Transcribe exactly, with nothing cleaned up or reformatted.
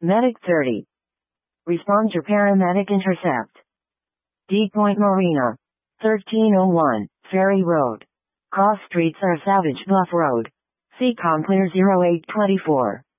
Medic thirty. Respond to paramedic intercept. D Point Marina. thirteen oh one, Ferry Road. Cross streets are Savage Bluff Road. C Com clear zero eight two four.